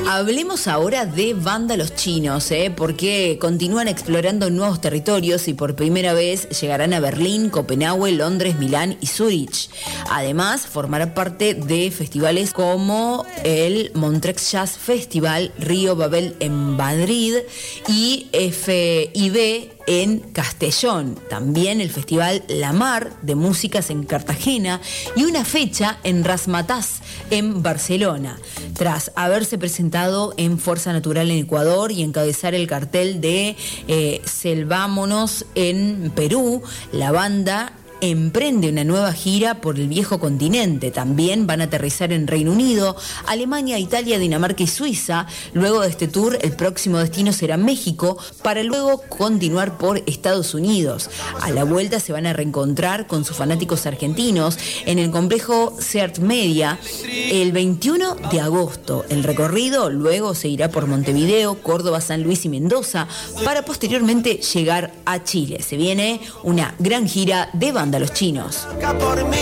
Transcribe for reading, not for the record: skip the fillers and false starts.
Hablemos ahora de Banda Los Chinos, porque continúan explorando nuevos territorios y por primera vez llegarán a Berlín, Copenhague, Londres, Milán y Zúrich. Además, formará parte de festivales como el Montreux Jazz Festival, Río Babel en Madrid y FIB en Castellón, también el Festival La Mar de Músicas en Cartagena y una fecha en Razzmatazz en Barcelona. Tras haberse presentado en Fuerza Natural en Ecuador y encabezar el cartel de Selvámonos en Perú, la banda emprende una nueva gira por el viejo continente. También van a aterrizar en Reino Unido, Alemania, Italia, Dinamarca y Suiza. Luego de este tour, el próximo destino será México, para luego continuar por Estados Unidos. A la vuelta se van a reencontrar con sus fanáticos argentinos en el complejo Seart Media el 21 de agosto. El recorrido luego se irá por Montevideo, Córdoba, San Luis y Mendoza, para posteriormente llegar a Chile. Se viene una gran gira de Banda Los Chinos.